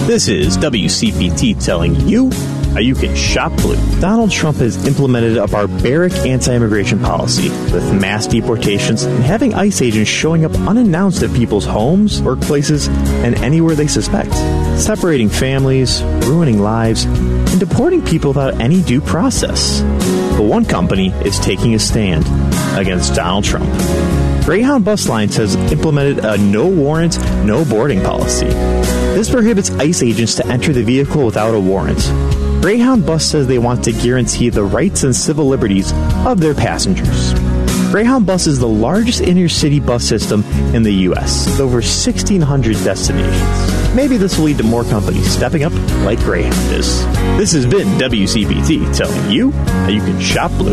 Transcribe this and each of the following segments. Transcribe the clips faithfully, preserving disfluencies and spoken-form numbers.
This is W C P T telling you how you can shop blue. Donald Trump has implemented a barbaric anti-immigration policy with mass deportations and having ICE agents showing up unannounced at people's homes, workplaces, and anywhere they suspect, separating families, ruining lives, and deporting people without any due process. But one company is taking a stand against Donald Trump. Greyhound Bus Lines has implemented a no warrant, no boarding policy. This prohibits ICE agents to enter the vehicle without a warrant. Greyhound Bus says they want to guarantee the rights and civil liberties of their passengers. Greyhound Bus is the largest inner-city bus system in the U S, with over sixteen hundred destinations. Maybe this will lead to more companies stepping up like Greyhound is. This has been W C P T telling you how you can shop blue.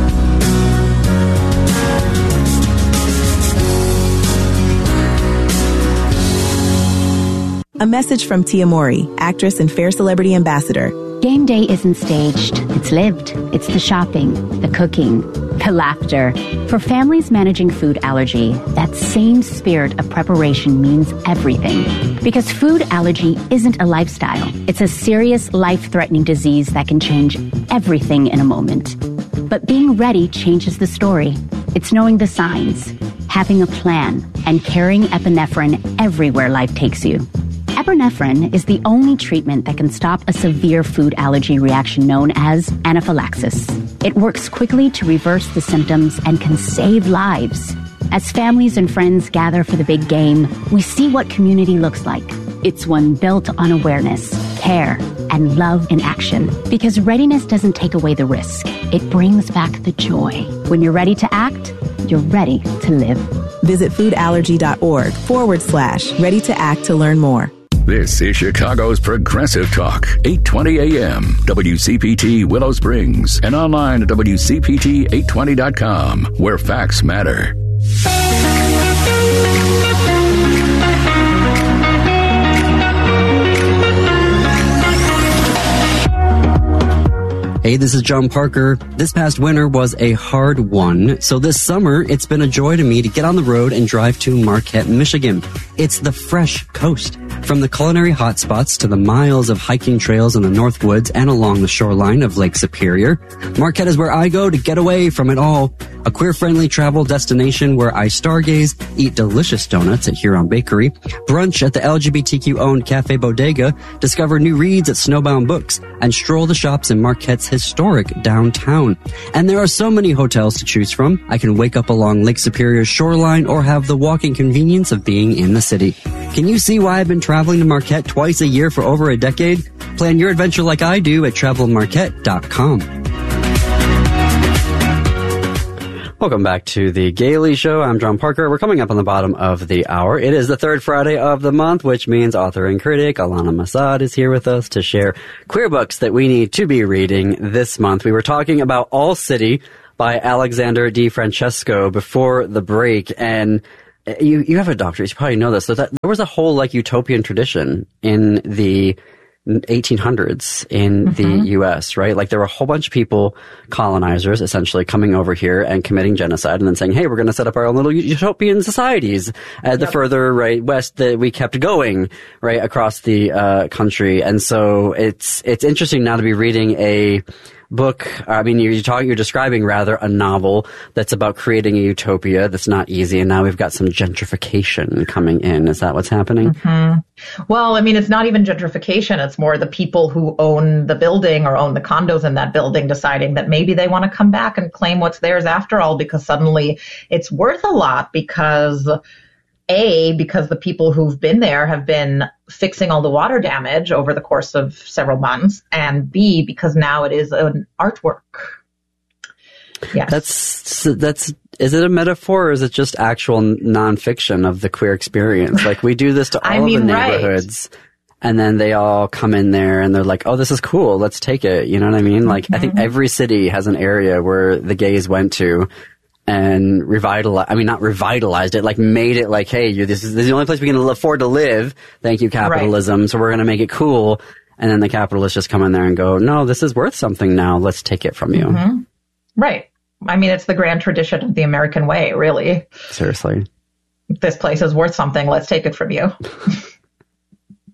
A message from Tia Mori, actress and Fair Celebrity Ambassador. Game day isn't staged. It's lived. It's the shopping, the cooking, the laughter. For families managing food allergy, that same spirit of preparation means everything. Because food allergy isn't a lifestyle. It's a serious, life-threatening disease that can change everything in a moment. But being ready changes the story. It's knowing the signs, having a plan, and carrying epinephrine everywhere life takes you. Epinephrine is the only treatment that can stop a severe food allergy reaction known as anaphylaxis. It works quickly to reverse the symptoms and can save lives. As families and friends gather for the big game, we see what community looks like. It's one built on awareness, care, and love in action. Because readiness doesn't take away the risk. It brings back the joy. When you're ready to act, you're ready to live. Visit foodallergy.org forward slash ready to act to learn more. This is Chicago's Progressive Talk, eight twenty A M, W C P T Willow Springs, and online at W C P T eight twenty dot com, where facts matter. Hey, this is John Parker. This past winter was a hard one, so this summer it's been a joy to me to get on the road and drive to Marquette, Michigan. It's the fresh coast. From the culinary hotspots to the miles of hiking trails in the North Woods and along the shoreline of Lake Superior, Marquette is where I go to get away from it all. A queer-friendly travel destination where I stargaze, eat delicious donuts at Huron Bakery, brunch at the L G B T Q-owned Cafe Bodega, discover new reads at Snowbound Books, and stroll the shops in Marquette's historic downtown. And there are so many hotels to choose from. I can wake up along Lake Superior's shoreline or have the walking convenience of being in the city. Can you see why I've been traveling to Marquette twice a year for over a decade? Plan your adventure like I do at travel marquette dot com. Welcome back to the Gaily Show. I'm John Parker. We're coming up on the bottom of the hour. It is the third Friday of the month, which means author and critic Alana Masad is here with us to share queer books that we need to be reading this month. We were talking about All City by Alexander D. Francesco before the break, and you you have a doctorate. You probably know this. So that there was a whole like utopian tradition in the eighteen hundreds in mm-hmm. the U S, right? Like there were a whole bunch of people, colonizers, essentially coming over here and committing genocide and then saying, hey, we're going to set up our own little utopian societies. Uh, yep. The further right west that we kept going, right, across the uh, country. And so it's it's interesting now to be reading a book. I mean, you're talking, you're describing rather a novel that's about creating a utopia that's not easy. And now we've got some gentrification coming in. Is that what's happening? Mm-hmm. Well, I mean, it's not even gentrification. It's more the people who own the building or own the condos in that building deciding that maybe they want to come back and claim what's theirs after all, because suddenly it's worth a lot because A, because the people who've been there have been fixing all the water damage over the course of several months, and B, because now it is an artwork. Yes. That's, that's, is it a metaphor or is it just actual nonfiction of the queer experience? Like we do this to all I mean, of the neighborhoods. Right. And then they all come in there and they're like, oh, this is cool. Let's take it. You know what I mean? Like, mm-hmm. I think every city has an area where the gays went to and revitalize, I mean, not revitalized it, like made it like, hey, you, this is, this is the only place we can afford to live. Thank you, capitalism. Right. So we're going to make it cool. And then the capitalists just come in there and go, no, this is worth something now. Let's take it from you. Mm-hmm. Right. I mean, it's the grand tradition of the American way, really. Seriously. This place is worth something. Let's take it from you.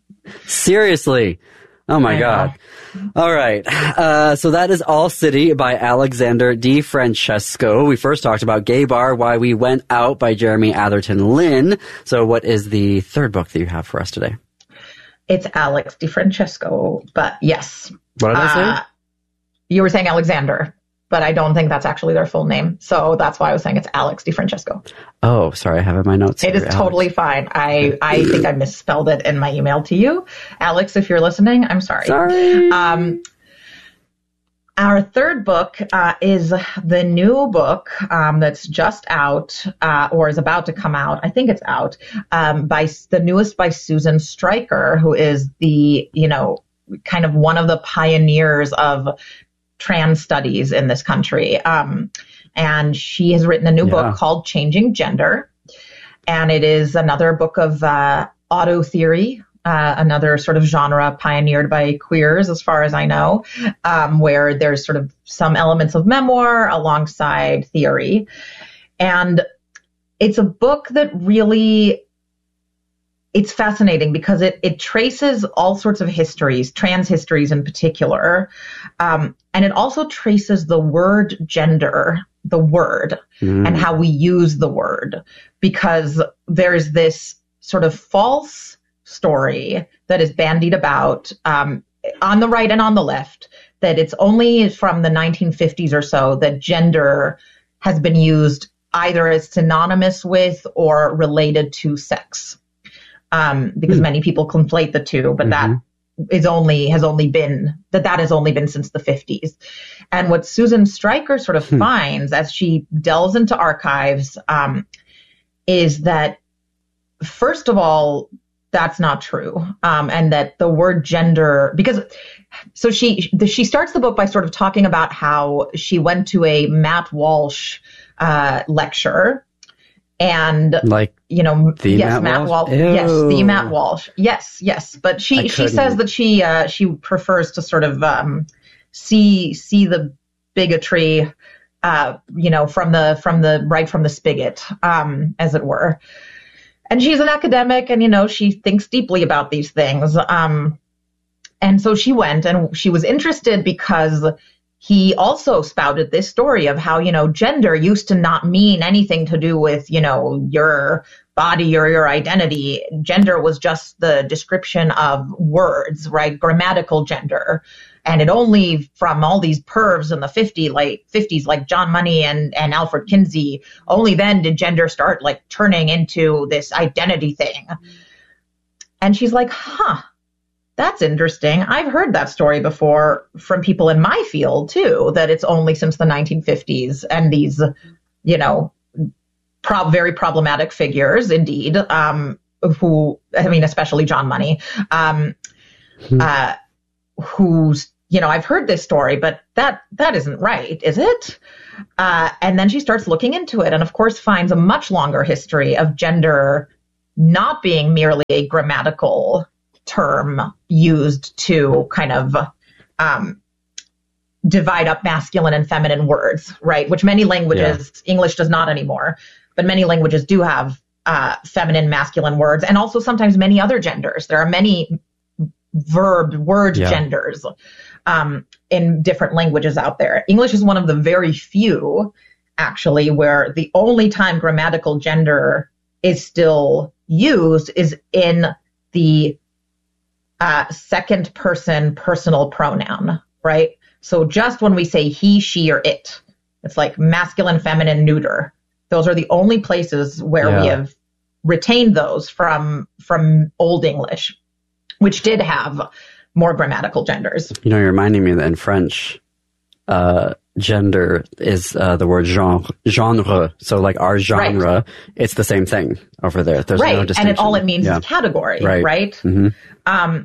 Seriously. Oh my God. All right. Uh, so that is All City by Alexander De Francesco. We first talked about Gay Bar, Why We Went Out by Jeremy Atherton Lynn. So what is the third book that you have for us today? It's Alex De Francesco, but yes. What did I say? Uh, you were saying Alexander, but I don't think that's actually their full name. So that's why I was saying it's Alex De Francesco. Oh, sorry. I have it in my notes. It here, is Alex. totally fine. I, I think I misspelled it in my email to you. Alex, if you're listening, I'm sorry. Sorry. Um, our third book uh, is the new book um, that's just out uh, or is about to come out. I think it's out um, by the newest by Susan Stryker, who is the, you know, kind of one of the pioneers of trans studies in this country. Um, and she has written a new Yeah. book called Changing Gender. And it is another book of uh, auto theory, uh, another sort of genre pioneered by queers, as far as I know, um, where there's sort of some elements of memoir alongside theory. And it's a book that really, it's fascinating because it, it traces all sorts of histories, trans histories in particular. Um, and it also traces the word gender, the word, mm. and how we use the word, because there's this sort of false story that is bandied about um, on the right and on the left, that it's only from the nineteen fifties or so that gender has been used either as synonymous with or related to sex. Um, because mm. many people conflate the two, but mm-hmm. that is only, has only been, that that has only been since the fifties. And what Susan Stryker sort of hmm. finds as she delves into archives, um, is that first of all, that's not true. Um, and that the word gender, because, so she, the, she starts the book by sort of talking about how she went to a Matt Walsh, uh, lecture. And, like, you know, the yes, Matt, Matt Walsh? Walsh. Yes, the Matt Walsh. Yes, yes. But she, she says that she, uh, she prefers to sort of, um, see, see the bigotry, uh, you know, from the, from the, right from the spigot, um, as it were. And she's an academic and, you know, she thinks deeply about these things. Um, and so she went and she was interested because he also spouted this story of how, you know, gender used to not mean anything to do with, you know, your body or your identity. Gender was just the description of words, right? Grammatical gender. And it only from all these pervs in the fifties, like fifties, like John Money and, and Alfred Kinsey, only then did gender start like turning into this identity thing. And she's like, huh. That's interesting. I've heard that story before from people in my field too, that it's only since the nineteen fifties and these, you know, prob- very problematic figures indeed, um, who, I mean, especially John Money, um, hmm. uh, who's, you know, I've heard this story, but that, that isn't right, is it? Uh, and then she starts looking into it and of course finds a much longer history of gender not being merely a grammatical term used to kind of um, divide up masculine and feminine words, right? Which many languages, yeah. English does not anymore, but many languages do have uh, feminine, masculine words, and also sometimes many other genders. There are many verb word yeah. genders um, in different languages out there. English is one of the very few, actually, where the only time grammatical gender is still used is in the Uh, second person personal pronoun, right? So just when we say he, she, or it, it's like masculine, feminine, neuter. Those are the only places where yeah. we have retained those from, from Old English, which did have more grammatical genders. You know, you're reminding me that in French, uh, gender is uh, the word genre, genre. So like our genre, right. It's the same thing over there. There's right. no distinction. And it, all it means yeah. is category, right? right? Mm-hmm. Um,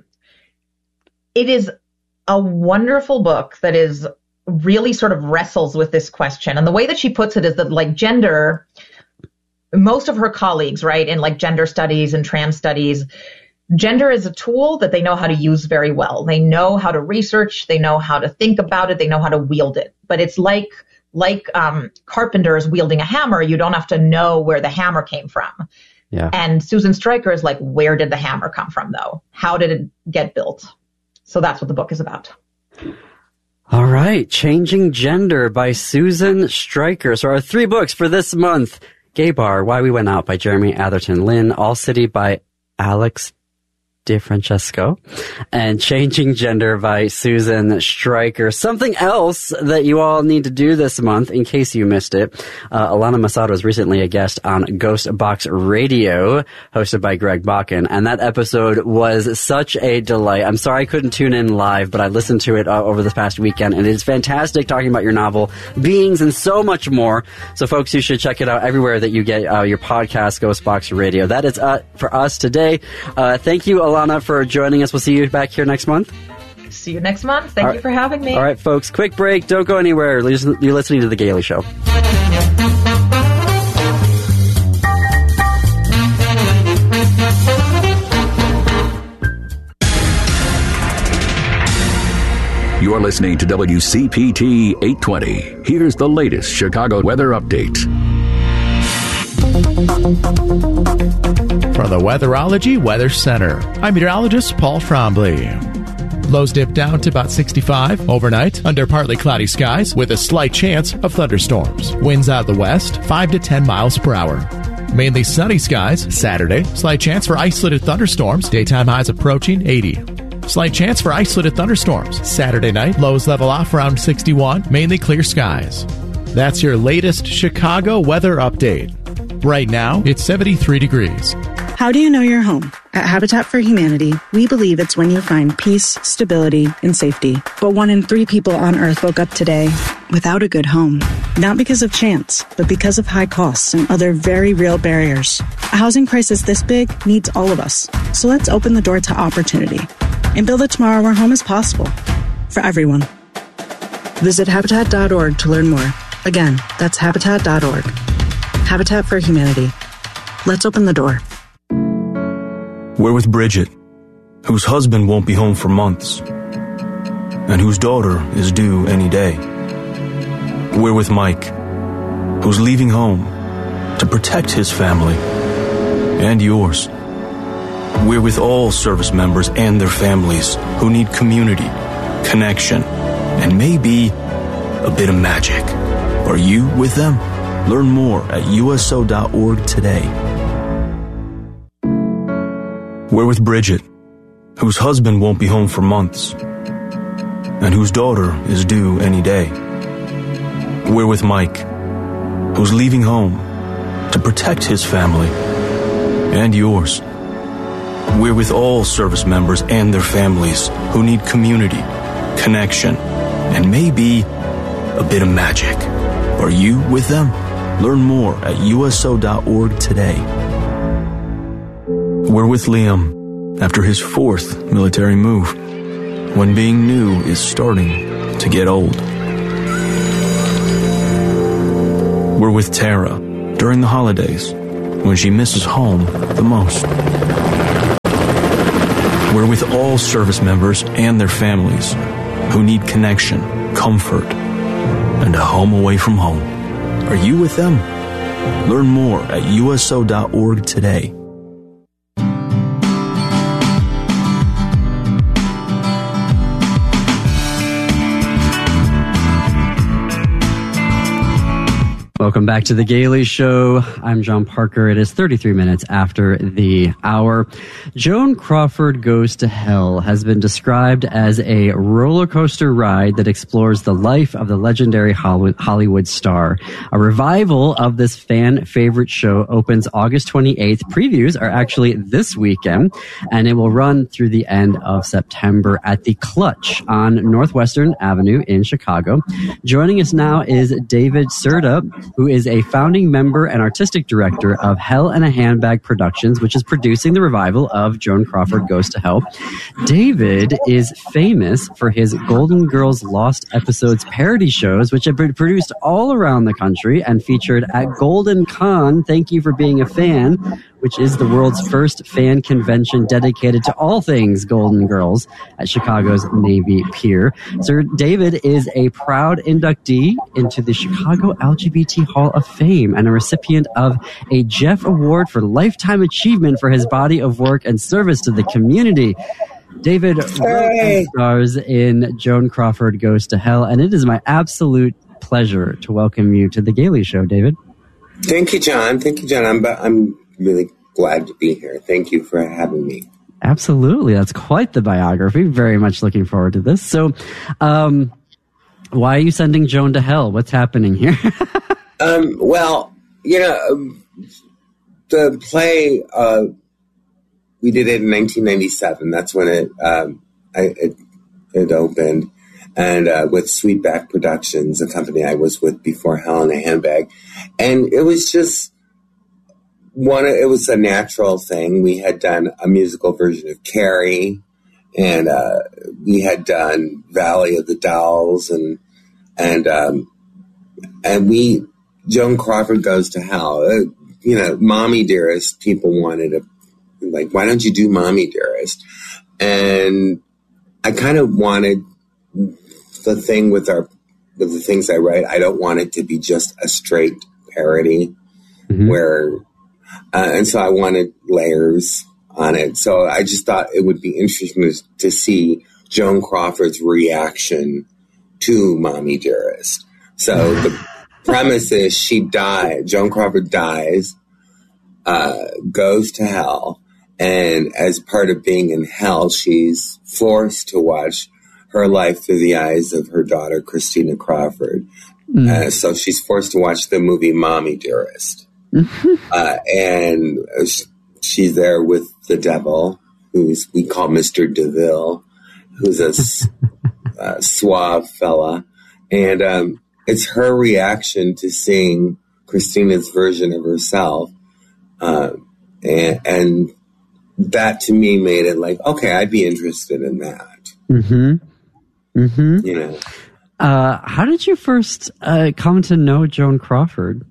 it is a wonderful book that is really sort of wrestles with this question. And the way that she puts it is that like gender, most of her colleagues, right, in like gender studies and trans studies, gender is a tool that they know how to use very well. They know how to research. They know how to think about it. They know how to wield it. But it's like, like um, carpenters wielding a hammer. You don't have to know where the hammer came from. Yeah. And Susan Stryker is like, where did the hammer come from, though? how did it get built? So that's what the book is about. All right. Changing Gender by Susan Stryker. So our three books for this month: Gay Bar, Why We Went Out by Jeremy Atherton Lynn, All City by Alex DeFrancesco, and Changing Gender by Susan Stryker. Something else that you all need to do this month, in case you missed it, uh, Alana Masad was recently a guest on Ghost Box Radio, hosted by Greg Bakken, and that episode was such a delight. I'm sorry I couldn't tune in live, but I listened to it uh, over this past weekend, and it's fantastic, talking about your novel, Beings, and so much more. So folks, you should check it out everywhere that you get uh, your podcast, Ghost Box Radio. That is uh, for us today. Uh, thank you, Alana, Alana, for joining us. We'll see you back here next month. See you next month. Thank All you for having me. All right, folks, quick break. Don't go anywhere. You're listening to The Gaily Show. You're listening to W C P T eight twenty. Here's the latest Chicago weather update. From the Weatherology Weather Center, I'm meteorologist Paul Trombley. Lows dip down to about sixty-five overnight under partly cloudy skies with a slight chance of thunderstorms. Winds out of the west, five to ten miles per hour. Mainly sunny skies Saturday. Slight chance for isolated thunderstorms. Daytime highs approaching eighty. Slight chance for isolated thunderstorms. Saturday night, lows level off around sixty-one. Mainly clear skies. That's your latest Chicago weather update. Right now, it's seventy-three degrees. How do you know your home? At Habitat for Humanity, we believe it's when you find peace, stability, and safety. But one in three people on Earth woke up today without a good home. Not because of chance, but because of high costs and other very real barriers. A housing crisis this big needs all of us. So let's open the door to opportunity and build a tomorrow where home is possible for everyone. Visit Habitat dot org to learn more. Again, that's Habitat dot org. Habitat for Humanity. Let's open the door. We're with Bridget, whose husband won't be home for months, and whose daughter is due any day. We're with Mike, who's leaving home to protect his family and yours. We're with all service members and their families who need community, connection, and maybe a bit of magic. Are you with them? Learn more at U S O dot org today. We're with Bridget, whose husband won't be home for months, and whose daughter is due any day. We're with Mike, who's leaving home to protect his family and yours. We're with all service members and their families who need community, connection, and maybe a bit of magic. Are you with them? Learn more at U S O dot org today. We're with Liam after his fourth military move, when being new is starting to get old. We're with Tara during the holidays, when she misses home the most. We're with all service members and their families who need connection, comfort, and a home away from home. Are you with them? Learn more at U S O dot org today. Welcome back to The Gaily Show. I'm John Parker. It is thirty-three minutes after the hour. Joan Crawford Goes to Hell has been described as a roller coaster ride that explores the life of the legendary Hollywood star. A revival of this fan favorite show opens August twenty-eighth. Previews are actually this weekend, and it will run through the end of September at the Clutch on Northwestern Avenue in Chicago. Joining us now is David Serta, who is a founding member and artistic director of Hell in a Handbag Productions, which is producing the revival of Joan Crawford Goes to Hell. David is famous for his Golden Girls Lost Episodes parody shows, which have been produced all around the country and featured at Golden Con. Thank you for being a fan, which is the world's first fan convention dedicated to all things Golden Girls at Chicago's Navy Pier. Sir David is a proud inductee into the Chicago L G B T Hall of Fame and a recipient of a Jeff Award for Lifetime Achievement for his body of work and service to the community. David hey. stars in Joan Crawford Goes to Hell, and it is my absolute pleasure to welcome you to The Gailey Show, David. Thank you, John. Thank you, John. I'm, I'm really glad to be here. Thank you for having me. Absolutely. That's quite the biography. Very much looking forward to this. So, um, why are you sending Joan to hell? What's happening here? um, well, you know, the play, uh, we did it in nineteen ninety-seven. That's when it, um, I, it, it opened. And uh, with Sweetback Productions, a company I was with before Hell in a Handbag. And it was just one, it was a natural thing. We had done a musical version of Carrie, and uh, we had done Valley of the Dolls, and and um, and we, Joan Crawford Goes to Hell. Uh, you know, Mommy Dearest, people wanted to, like, why don't you do Mommy Dearest? And I kind of wanted the thing with our, with the things I write, I don't want it to be just a straight parody, mm-hmm. where, uh, and so I wanted layers on it. So I just thought it would be interesting to, to see Joan Crawford's reaction to Mommy Dearest. So the premise is she died, Joan Crawford dies, uh, goes to hell, and as part of being in hell, she's forced to watch her life through the eyes of her daughter, Christina Crawford. Mm. Uh, so she's forced to watch the movie Mommy Dearest. uh, and she's there with the devil, who's we call Mister DeVille, who's a uh, suave fella. And um, it's her reaction to seeing Christina's version of herself. Uh, and, and that, to me, made it like, okay, I'd be interested in that. Mm-hmm. Mm-hmm. You know, uh, how did you first uh, come to know Joan Crawford?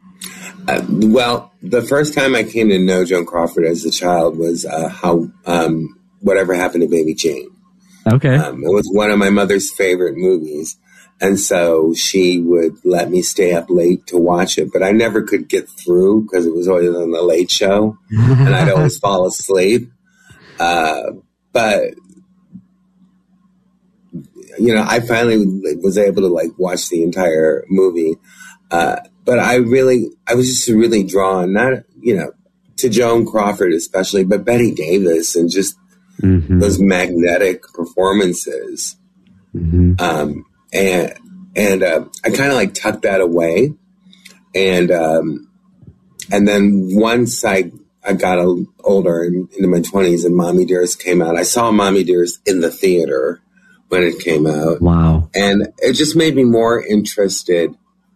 Uh, well, the first time I came to know Joan Crawford as a child was uh, how um, Whatever Happened to Baby Jane. Okay, um, it was one of my mother's favorite movies, and so she would let me stay up late to watch it. But I never could get through because it was always on the Late Show, and I'd always fall asleep. Uh, but you know, I finally was able to like watch the entire movie. Uh, but I really, I was just really drawn, not, you know, to Joan Crawford especially, but Betty Davis and just mm-hmm. those magnetic performances. Mm-hmm. Um, and, and, uh, I kind of like tucked that away. And, um, and then once I, I got a, older into my twenties and Mommy Dearest came out, I saw Mommy Dearest in the theater when it came out. Wow. And it just made me more interested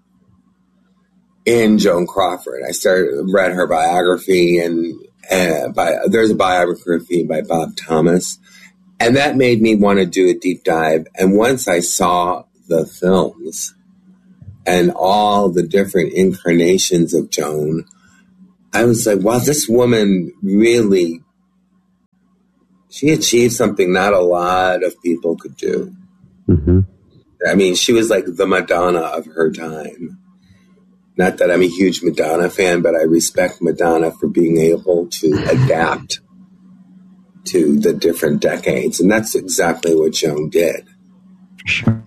in Joan Crawford. I started, read her biography, and uh, by, there's a biography by Bob Thomas. And that made me want to do a deep dive. And once I saw the films and all the different incarnations of Joan, I was like, wow, this woman really, she achieved something not a lot of people could do. Mm-hmm. I mean, she was like the Madonna of her time. Not that I'm a huge Madonna fan, but I respect Madonna for being able to adapt to the different decades. And that's exactly what Joan did. For sure.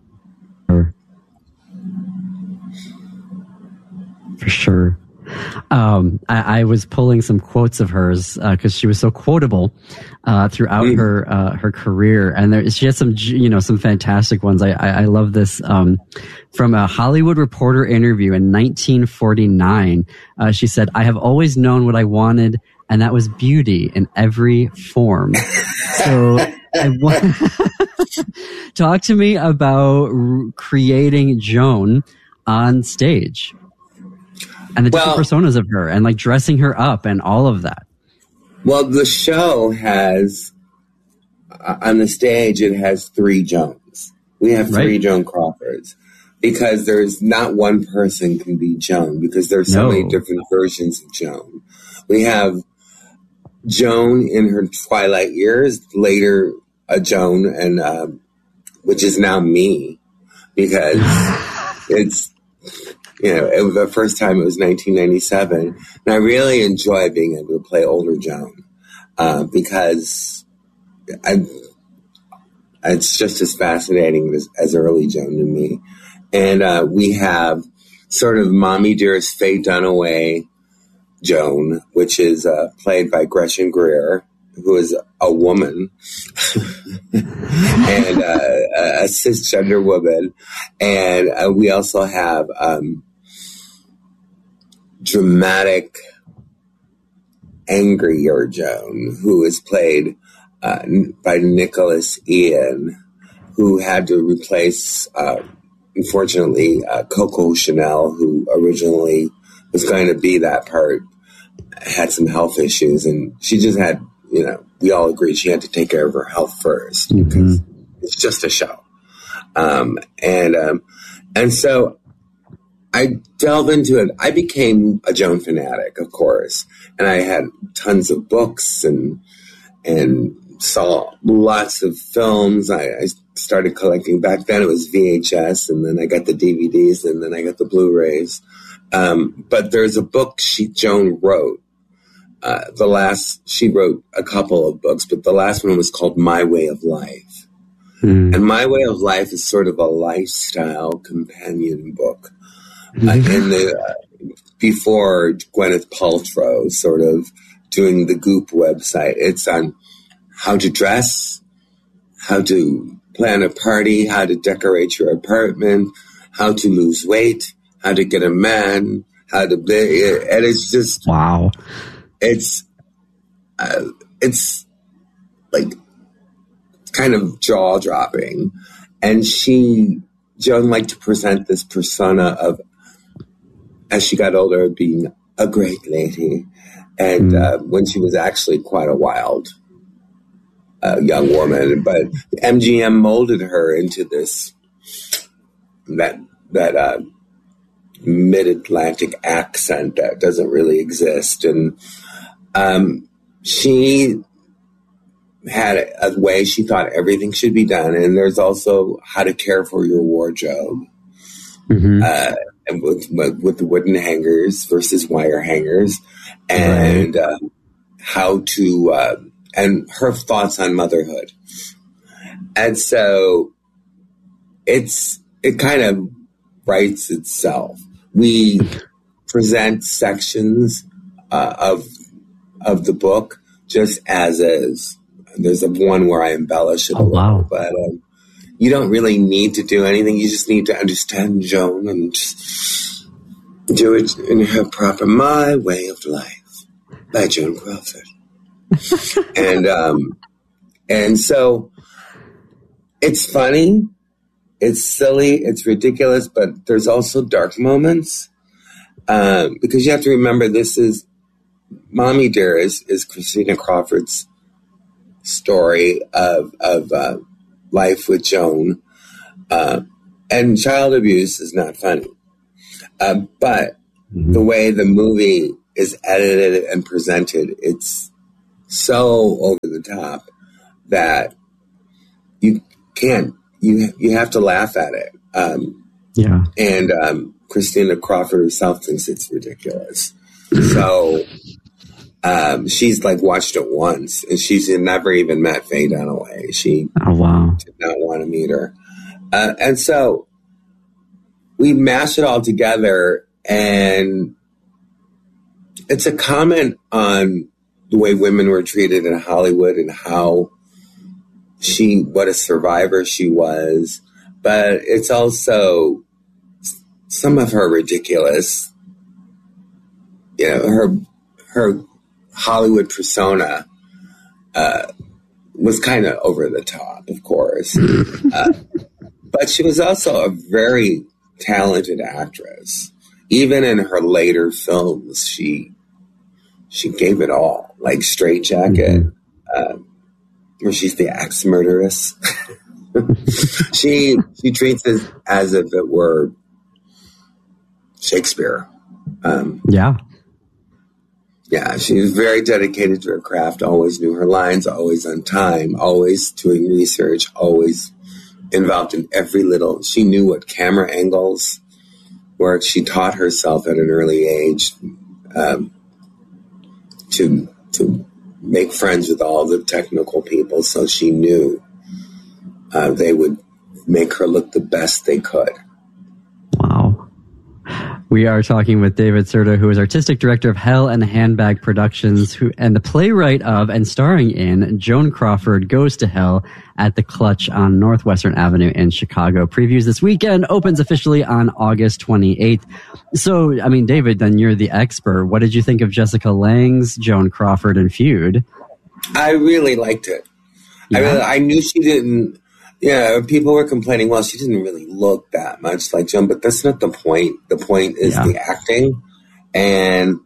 For sure. Um, I, I was pulling some quotes of hers because uh, she was so quotable uh, throughout mm. her uh, her career, and there, she had some you know some fantastic ones. I I, I love this um, from a Hollywood Reporter interview in nineteen forty-nine. Uh, she said, "I have always known what I wanted, and that was beauty in every form." So, I want talk to me about r- creating Joan on stage. And the different well, personas of her, and like dressing her up and all of that. Well, the show has, uh, on the stage, it has three Joans. We have three right. Joan Crawfords. Because there's not one person can be Joan, because there's so no. many different versions of Joan. We have Joan in her twilight years, later a Joan, and uh, which is now me, because it's... you know, it was the first time it was nineteen ninety-seven. And I really enjoy being able to play older Joan uh, because I, it's just as fascinating as, as early Joan to me. And uh, we have sort of Mommy Dearest Faye Dunaway Joan, which is uh, played by Gretchen Greer, who is a woman and uh, a cisgender woman. And uh, we also have um, dramatic, angrier Joan, who is played uh, by Nicholas Ian, who had to replace, uh, unfortunately, uh, Coco Chanel, who originally was going to be that part, had some health issues, and she just had, you know, we all agreed she had to take care of her health first mm-hmm. because it's just a show. Um, and, um, and so I delved into it. I became a Joan fanatic, of course, and I had tons of books and, and saw lots of films. I, I started collecting. Back then it was V H S, and then I got the D V Ds, and then I got the Blu-rays. Um, but there's a book she, Joan wrote. Uh, the last, she wrote a couple of books, but the last one was called My Way of Life. Mm. And My Way of Life is sort of a lifestyle companion book. Mm-hmm. Uh, in the, uh, before Gwyneth Paltrow sort of doing the Goop website, it's on how to dress, how to plan a party, how to decorate your apartment, how to lose weight, how to get a man, how to be, and it's just, wow. It's, uh, it's like kind of jaw dropping. And she, Joan liked to present this persona of, as she got older, being a great lady. And mm. uh, when she was actually quite a wild uh, young woman, but M G M molded her into this, that, that, uh, mid-Atlantic accent that doesn't really exist. And um, she had a way she thought everything should be done. And there's also how to care for your wardrobe. Mm-hmm. Uh, and with, with the wooden hangers versus wire hangers. And right. uh, how to, uh, and her thoughts on motherhood. And so it's, it kind of writes itself. We present sections uh, of of the book just as is. There's a one where I embellish it oh, a little, wow. but um, you don't really need to do anything. You just need to understand Joan and just do it in her proper My Way of Life by Joan Crawford. and um, and so it's funny. It's silly, it's ridiculous, but there's also dark moments um, because you have to remember this is Mommy Dearest is Christina Crawford's story of of uh, life with Joan, uh, and child abuse is not funny, uh, but mm-hmm. the way the movie is edited and presented, it's so over the top that you can't. You you have to laugh at it. Um, yeah. And um, Christina Crawford herself thinks it's ridiculous. So um, she's like watched it once, and she's never even met Faye Dunaway. She oh, wow. did not want to meet her. Uh, and so we mash it all together, and it's a comment on the way women were treated in Hollywood and how she, what a survivor she was, but it's also some of her ridiculous, you know, her, her Hollywood persona, uh, was kind of over the top, of course. uh, but she was also a very talented actress. Even in her later films, she, she gave it all, like Straight Jacket, mm-hmm. uh, where she's the axe murderess. she she treats it as if it were Shakespeare. Um, yeah. Yeah, she was very dedicated to her craft, always knew her lines, always on time, always doing research, always involved in every little. She knew what camera angles were work. She taught herself at an early age um, to to make friends with all the technical people, so she knew uh, they would make her look the best they could. Wow. We are talking with David Serta, who is artistic director of Hell and Handbag Productions, who and the playwright of and starring in Joan Crawford Goes to Hell at the Clutch on Northwestern Avenue in Chicago. Previews this weekend, opens officially on August twenty-eighth. So, I mean, David, then you're the expert. What did you think of Jessica Lange's Joan Crawford and Feud? I really liked it. Yeah. I really, I knew she didn't. Yeah, people were complaining, well, she didn't really look that much like Joan, but that's not the point. The point is yeah. the acting, and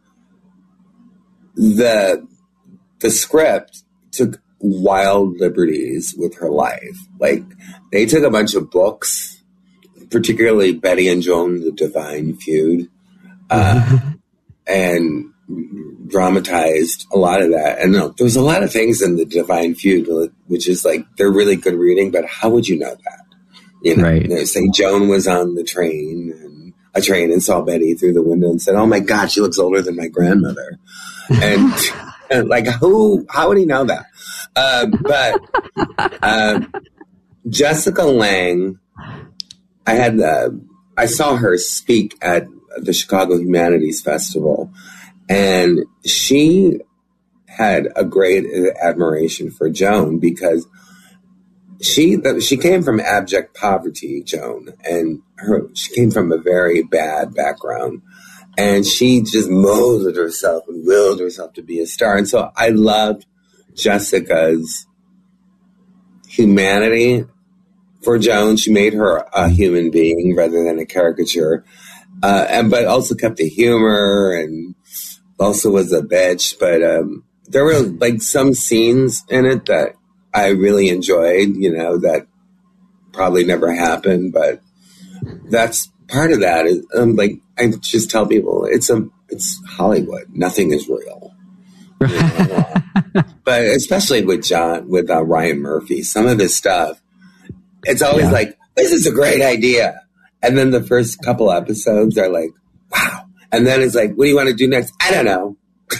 the the script took wild liberties with her life. Like, they took a bunch of books, particularly Betty and Joan, The Divine Feud, uh, and dramatized a lot of that. And no, there was a lot of things in The Divine Feud, which is like, they're really good reading, but how would you know that? You know, right. You know, say Joan was on the train and a train and saw Betty through the window and said, oh my God, she looks older than my grandmother. And, and like, who, how would he know that? Uh, but, uh, Jessica Lange, I had, uh, I saw her speak at the Chicago Humanities Festival, and she had a great admiration for Joan because she she came from abject poverty, Joan, and her she came from a very bad background, and she just molded herself and willed herself to be a star. And so I loved Jessica's humanity for Joan. She made her a human being rather than a caricature, uh, and but also kept the humor and also was a bitch. But um, there were like some scenes in it that I really enjoyed, you know, that probably never happened, but that's part of that. Is um, like I just tell people, it's a it's Hollywood. Nothing is real. You know? But especially with John, with uh, Ryan Murphy, some of his stuff, it's always yeah. like, this is a great idea. And then the first couple episodes are like, wow. And then it's like, what do you want to do next? I don't know.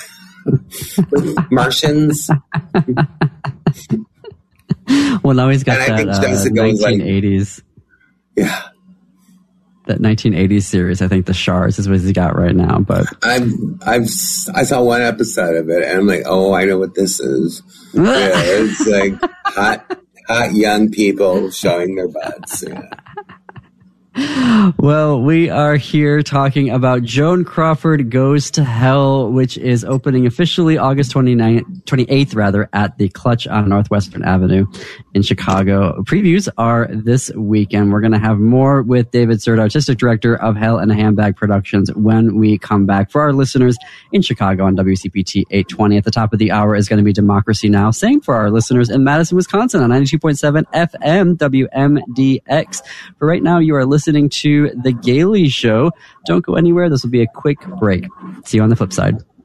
Martians. Well, now he's got and that uh, nineteen eighties. Like, yeah. That nineteen eighties series, I think The Shards is what he's got right now. But I'm, I've, I saw one episode of it, and I'm like, oh, I know what this is. Yeah, it's like hot, hot young people showing their butts. Yeah. Well, we are here talking about Joan Crawford Goes to Hell, which is opening officially August twenty-ninth, twenty-eighth rather, at the Clutch on Northwestern Avenue in Chicago. Previews are this weekend. We're going to have more with David Serta, artistic director of Hell and Handbag Productions, when we come back. For our listeners in Chicago on W C P T eight twenty, at the top of the hour is going to be Democracy Now! Same for our listeners in Madison, Wisconsin on ninety-two point seven F M W M D X. For right now, you are listening to The Gailey Show. Don't go anywhere. This will be a quick break. See you on the flip side.